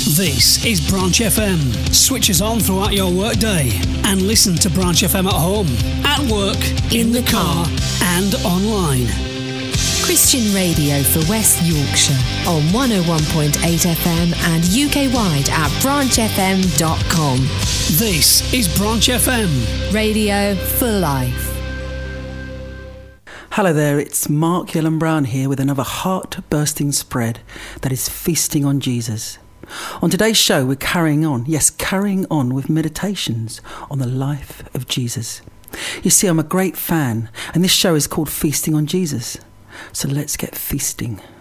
This is Branch FM. Switch us on throughout your workday and listen to Branch FM at home, at work, in the car and online. Christian radio for West Yorkshire on 101.8 FM and UK-wide at branchfm.com. This is Branch FM. Radio for life. Hello there, it's Mark Yellen-Brown here with another heart-bursting spread that is feasting on Jesus. On today's show, we're carrying on with meditations on the life of Jesus. You see, I'm a great fan, and this show is called Feasting on Jesus. So let's get feasting.